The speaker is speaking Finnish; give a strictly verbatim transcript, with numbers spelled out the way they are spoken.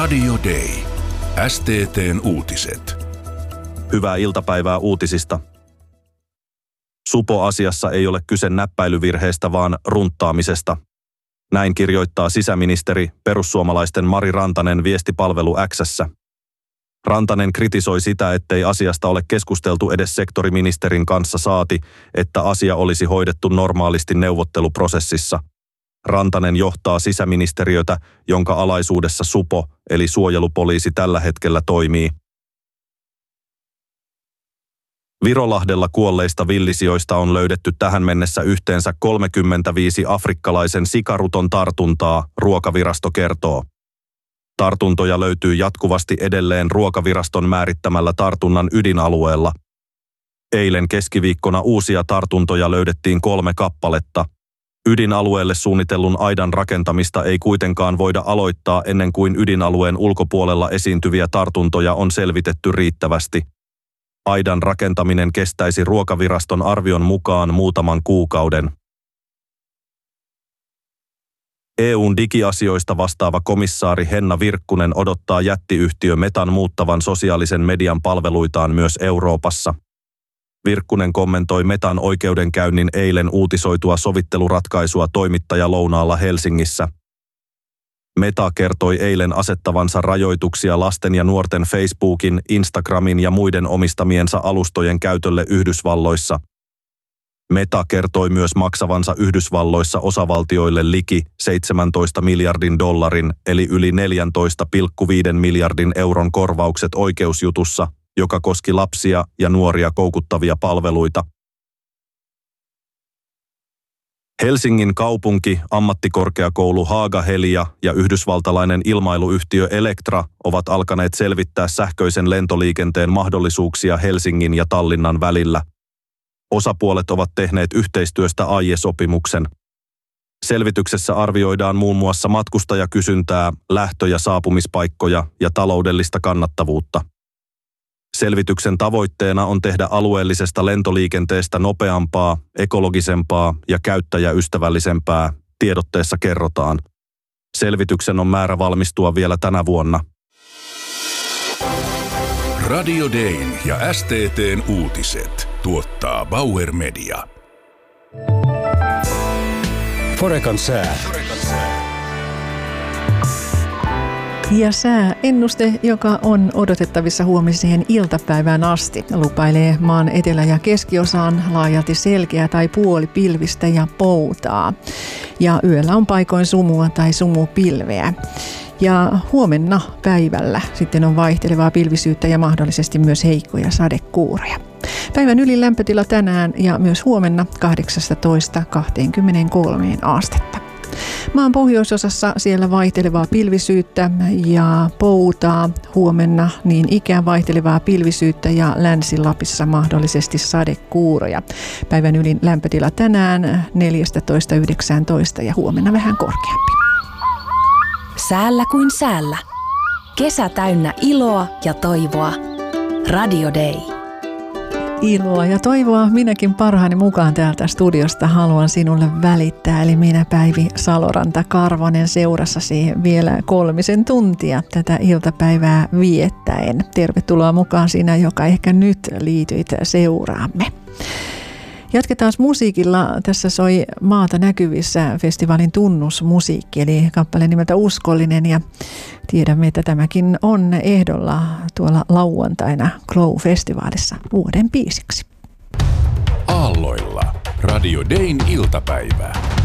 Radio Day. S T T:n uutiset. Hyvää iltapäivää uutisista. Supo-asiassa ei ole kyse näppäilyvirheestä, vaan runttaamisesta. Näin kirjoittaa sisäministeri perussuomalaisten Mari Rantanen viestipalvelu X:ssä. Rantanen kritisoi sitä, ettei asiasta ole keskusteltu edes sektoriministerin kanssa, saati, että asia olisi hoidettu normaalisti neuvotteluprosessissa. Rantanen johtaa sisäministeriötä, jonka alaisuudessa Supo eli suojelupoliisi tällä hetkellä toimii. Virolahdella kuolleista villisijoista on löydetty tähän mennessä yhteensä kolmekymmentäviisi afrikkalaisen sikaruton tartuntaa, Ruokavirasto kertoo. Tartuntoja löytyy jatkuvasti edelleen Ruokaviraston määrittämällä tartunnan ydinalueella. Eilen keskiviikkona uusia tartuntoja löydettiin kolme kappaletta. Ydinalueelle suunnitellun aidan rakentamista ei kuitenkaan voida aloittaa ennen kuin ydinalueen ulkopuolella esiintyviä tartuntoja on selvitetty riittävästi. Aidan rakentaminen kestäisi Ruokaviraston arvion mukaan muutaman kuukauden. E U:n digiasioista vastaava komissaari Henna Virkkunen odottaa jättiyhtiö Metan muuttavan sosiaalisen median palveluitaan myös Euroopassa. Virkkunen kommentoi Metan oikeudenkäynnin eilen uutisoitua sovitteluratkaisua toimittajalounaalla Helsingissä. Meta kertoi eilen asettavansa rajoituksia lasten ja nuorten Facebookin, Instagramin ja muiden omistamiensa alustojen käytölle Yhdysvalloissa. Meta kertoi myös maksavansa Yhdysvalloissa osavaltioille liki seitsemäntoista miljardin dollarin eli yli neljätoista pilkku viisi miljardin euron korvaukset oikeusjutussa, joka koski lapsia ja nuoria koukuttavia palveluita. Helsingin kaupunki, ammattikorkeakoulu Haaga-Helia ja yhdysvaltalainen ilmailuyhtiö Electra ovat alkaneet selvittää sähköisen lentoliikenteen mahdollisuuksia Helsingin ja Tallinnan välillä. Osapuolet ovat tehneet yhteistyöstä aiesopimuksen. Selvityksessä arvioidaan muun muassa matkustajakysyntää, lähtö- ja saapumispaikkoja ja taloudellista kannattavuutta. Selvityksen tavoitteena on tehdä alueellisesta lentoliikenteestä nopeampaa, ekologisempaa ja käyttäjäystävällisempää, tiedotteessa kerrotaan. Selvityksen on määrä valmistua vielä tänä vuonna. Radio Dayn ja S T T:n uutiset tuottaa Bauer Media. Forecan sää. Ja sääennuste, joka on odotettavissa huomiseen iltapäivään asti, lupailee maan etelä- ja keskiosaan laajalti selkeä tai puolipilvistä ja poutaa. Ja yöllä on paikoin sumua tai sumupilveä. Ja huomenna päivällä sitten on vaihtelevaa pilvisyyttä ja mahdollisesti myös heikkoja sadekuuroja. Päivän ylin lämpötila tänään ja myös huomenna kahdeksasta kaksikymmentäkolme astetta. Maan pohjoisosassa siellä vaihtelevaa pilvisyyttä ja poutaa, huomenna niin ikään vaihtelevaa pilvisyyttä ja Länsi-Lapissa mahdollisesti sadekuuroja. Päivän ylin lämpötila tänään neljätoista yhdeksäntoista ja huomenna vähän korkeampi. Säällä kuin säällä. Kesä täynnä iloa ja toivoa. Radio Day. Iloa ja toivoa minäkin parhaani mukaan täältä studiosta haluan sinulle välittää. Eli minä Päivi Saloranta Karvonen seurassasi vielä kolmisen tuntia tätä iltapäivää viettäen. Tervetuloa mukaan sinä, joka ehkä nyt liityit seuraamme. Jatketaan musiikilla. Tässä soi Maata näkyvissä -festivaalin tunnusmusiikki, eli kappale nimeltä Uskollinen. Ja tiedämme, että tämäkin on ehdolla tuolla lauantaina Glow-festivaalissa vuoden biisiksi. Aalloilla Radio Dayn iltapäivää.